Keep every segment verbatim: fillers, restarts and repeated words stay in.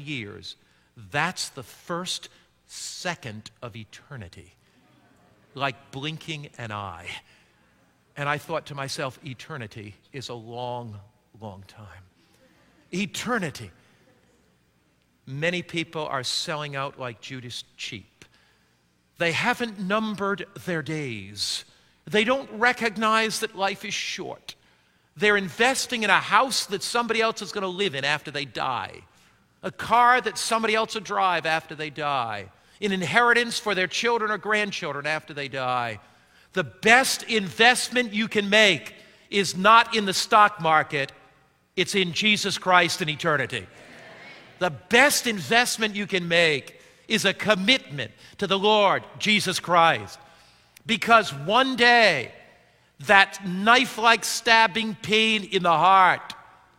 thousand years, that's the first second of eternity, like blinking an eye. And I thought to myself, eternity is a long, long time. Eternity. Many people are selling out like Judas cheap. They haven't numbered their days. They don't recognize that life is short. They're investing in a house that somebody else is going to live in after they die, a car that somebody else will drive after they die, an inheritance for their children or grandchildren after they die. The best investment you can make is not in the stock market, it's in Jesus Christ in eternity. The best investment you can make is a commitment to the Lord Jesus Christ. Because one day, that knife-like stabbing pain in the heart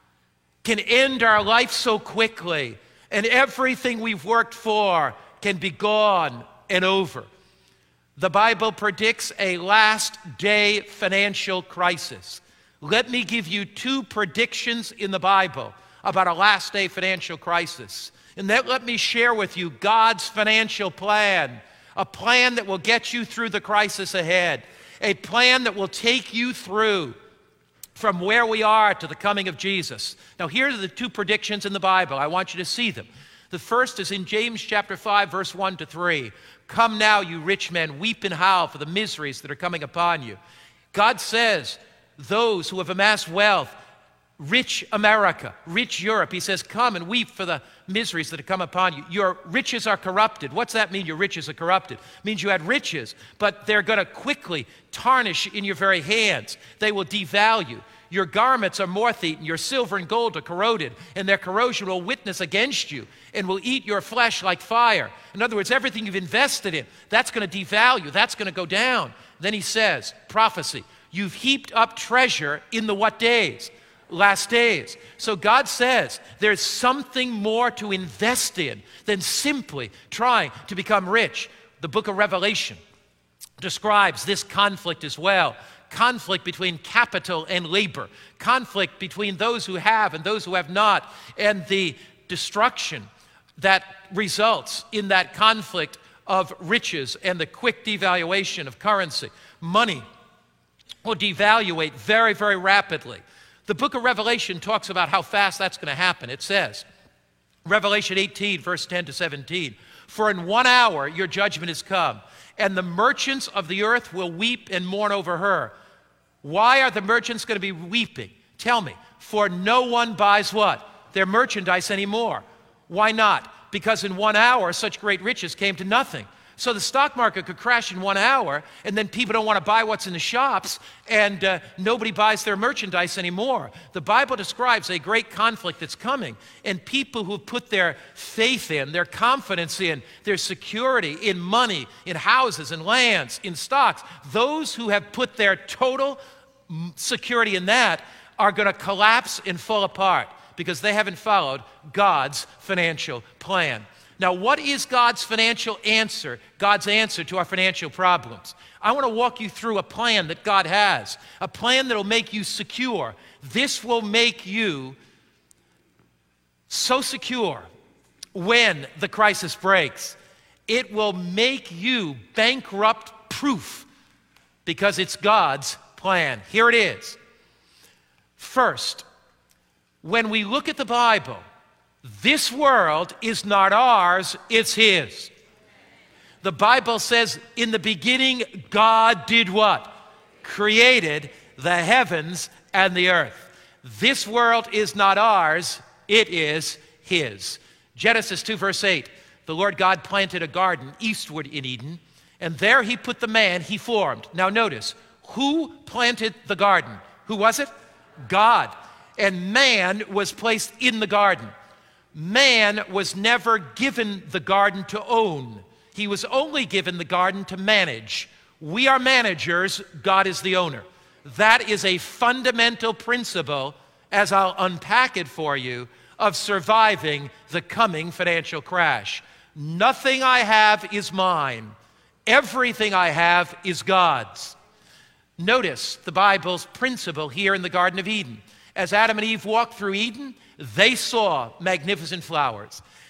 can end our life so quickly, and everything we've worked for can be gone and over. The Bible predicts a last day financial crisis. Let me give you two predictions in the Bible about a last day financial crisis. And then let me share with you God's financial plan, a plan that will get you through the crisis ahead, a plan that will take you through from where we are to the coming of Jesus. Now, here are the two predictions in the Bible. I want you to see them. The first is in James chapter five, verse one to three. Come now, you rich men, weep and howl for the miseries that are coming upon you. God says, those who have amassed wealth, rich America, rich Europe, he says, come and weep for the miseries that have come upon you. Your riches are corrupted. What's that mean, your riches are corrupted? It means you had riches, but they're going to quickly tarnish in your very hands. They will devalue. Your garments are moth-eaten, your silver and gold are corroded, and their corrosion will witness against you and will eat your flesh like fire. In other words, everything you've invested in, that's going to devalue, that's going to go down. Then he says, prophecy, you've heaped up treasure in the what days? Last days. So God says there's something more to invest in than simply trying to become rich. The book of Revelation describes this conflict as well. Conflict between capital and labor. Conflict between those who have and those who have not. And the destruction that results in that conflict of riches and the quick devaluation of currency. Money will devaluate very, very rapidly. The book of Revelation talks about how fast that's going to happen. It says, Revelation eighteen, verse ten to seventeen, for in one hour your judgment is come, and the merchants of the earth will weep and mourn over her. Why are the merchants going to be weeping? Tell me. For no one buys what? Their merchandise anymore. Why not? Because in one hour such great riches came to nothing. So the stock market could crash in one hour, and then people don't want to buy what's in the shops, and uh, nobody buys their merchandise anymore. The Bible describes a great conflict that's coming, and people who put their faith in, their confidence in, their security in money, in houses, in lands, in stocks, those who have put their total security in that are going to collapse and fall apart because they haven't followed God's financial plan. Now, what is God's financial answer, God's answer to our financial problems? I want to walk you through a plan that God has, a plan that will make you secure. This will make you so secure when the crisis breaks. It will make you bankrupt-proof because it's God's plan. Here it is. First, when we look at the Bible, this world is not ours, it's His. The Bible says, in the beginning, God did what? Created the heavens and the earth. This world is not ours, it is His. Genesis two, verse eight, the Lord God planted a garden eastward in Eden, and there He put the man He formed. Now notice, who planted the garden? Who was it? God. And man was placed in the garden. Man was never given the garden to own. He was only given the garden to manage. We are managers, God is the owner. That is a fundamental principle, as I'll unpack it for you, of surviving the coming financial crash. Nothing I have is mine. Everything I have is God's. Notice the Bible's principle here in the Garden of Eden. As Adam and Eve walked through Eden, they saw magnificent flowers.